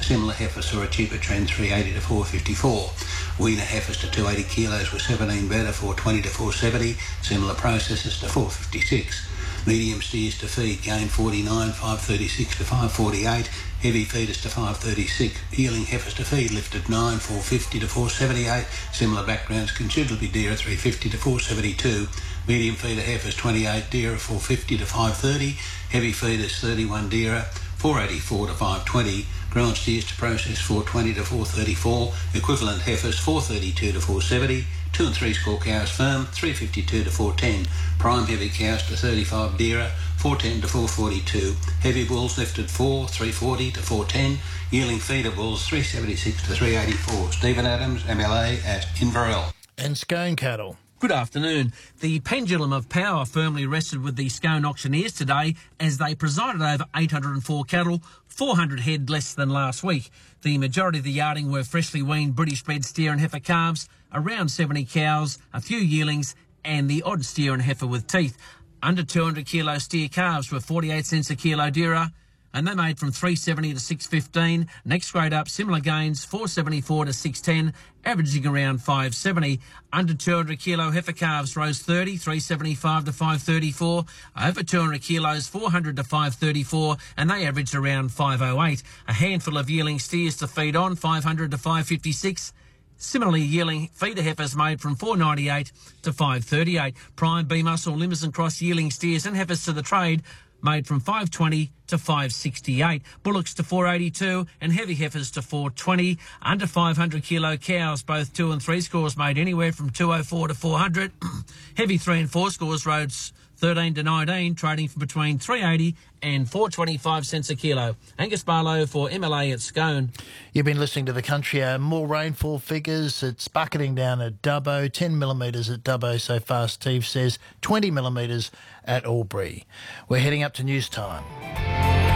Similar heifers saw a cheaper trend, 380 to 454. Weaner heifers to 280 kilos were 17 better, 420 to 470. Similar processes to 456. Medium steers to feed gained 49, 536 to 548. Heavy feeders to 536. Yearling heifers to feed lifted 9, 450 to 478. Similar backgrounds considerably dearer, 350 to 472. Medium feeder heifers 28 dearer, 450 to 530. Heavy feeders 31 dearer, 484 to 520. Grown steers to process 420 to 434. Equivalent heifers 432 to 470. 2 and 3 score cows firm 352 to 410. Prime heavy cows to 35 dearer 410 to 442. Heavy bulls lifted 4 340 to 410. Yearling feeder bulls 376 to 384. Stephen Adams, MLA at Inverell. And Scone cattle. Good afternoon. The pendulum of power firmly rested with the Scone auctioneers today as they presided over 804 cattle, 400 head less than last week. The majority of the yarding were freshly weaned British bred steer and heifer calves, around 70 cows, a few yearlings and the odd steer and heifer with teeth. Under 200 kilo steer calves were 48 cents a kilo dearer, and they made from 370 to 615. Next grade up, similar gains, 474 to 610, averaging around 570. Under 200 kilo heifer calves rose 30, 375 to 534. Over 200 kilos, 400 to 534, and they averaged around 508. A handful of yearling steers to feed on, 500 to 556. Similarly, yearling feeder heifers made from 498 to 538. Prime B-muscle, Limousin cross yearling steers and heifers to the trade made from 520 to 568. Bullocks to 482 and heavy heifers to 420. Under 500 kilo cows, both 2 and 3 scores made anywhere from 204 to 400. Heavy 3 and 4 scores rose 13 to 19, trading for between 380 and 425 cents a kilo. Angus Barlow for MLA at Scone. You've been listening to The Country Hour. More rainfall figures. It's bucketing down at Dubbo, 10 millimetres at Dubbo so far, Steve says, 20 millimetres at Albury. We're heading up to news time.